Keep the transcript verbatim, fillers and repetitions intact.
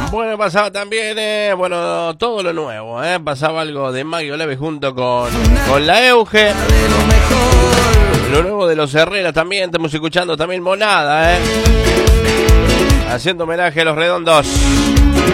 Bueno, pasaba también, eh, bueno, todo lo nuevo, eh. Pasaba algo de Maggie Olave junto con, con la Euge. Lo nuevo de los Herreras también, estamos escuchando también Monada, eh. Haciendo homenaje a los Redondos.